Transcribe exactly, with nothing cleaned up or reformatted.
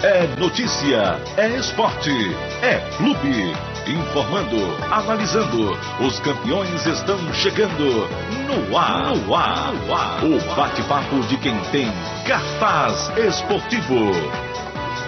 É notícia, é esporte, é clube. Informando, analisando, os campeões estão chegando no ar, no ar, no ar. O bate-papo de quem tem cartaz esportivo.